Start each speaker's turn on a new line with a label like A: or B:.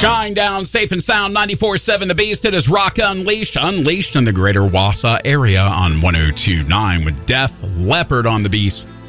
A: Shine down, safe and sound, 94.7 The Beast. It is Rock Unleashed, unleashed in the greater Wausau area on 102.9 with Def Leppard on The Beast.